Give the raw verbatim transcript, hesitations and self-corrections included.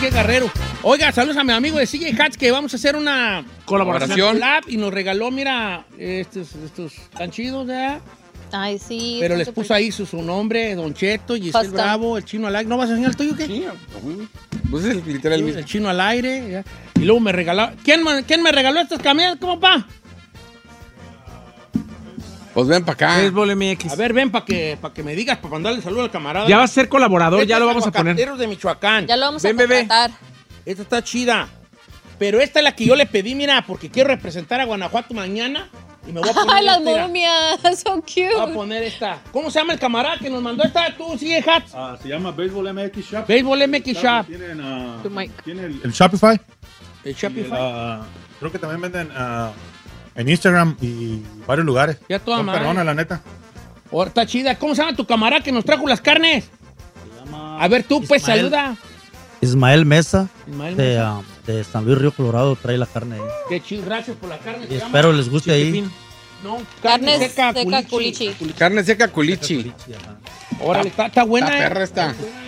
qué Guerrero. Oiga, saludos a mi amigo de C J Hats que vamos a hacer una colaboración collab y nos regaló, mira, estos, estos tan chidos, ¿verdad? Ay, sí. Pero les puso ahí su, su nombre, Don Cheto, Giselle Bravo, el Chino al aire. ¿No vas a enseñar el tuyo qué? Sí, pues es el, literal Sí, mismo. el Chino al aire. Ya. Y luego me regaló. ¿Quién, me- ¿Quién me regaló estas camisas? ¿Cómo pa? Pues ven para acá. Béisbol M X. A ver, ven para que, pa que me digas, para mandarle saludo al camarada. Ya va a ser colaborador, Este ya es lo de vamos a poner. Aguacateros de Michoacán. Ya lo vamos Ven, a bebé. contratar. Esta está chida. Pero esta es la que yo le pedí, mira, porque quiero representar a Guanajuato mañana. Y me voy a poner Ay, las esta, mira. momias. So cute. Voy a poner esta. ¿Cómo se llama el camarada que nos mandó esta? Tú, sí, Hats. Ah, se llama Baseball M X Shop. Baseball M X Shop. Tienen, ah, Tu mic. tiene el, el Shopify. El Y Shopify. el, ah, creo que también venden ah, en Instagram y varios lugares. Ya toda Son madre. perronas, la neta. Oh, está chida. ¿Cómo se llama tu camarada que nos trajo las carnes? A ver, tú, pues, Ismael. saluda. Ismael Mesa, Ismael de, Mesa. ah, de San Luis Río Colorado, trae la carne ahí. Qué chido, gracias por la carne. Y Se llama espero les guste ahí. Chiquipín. No, carne Carne seca, seca, culichi. culichi. Carne seca culichi. Órale, está, está buena. La eh. perra está.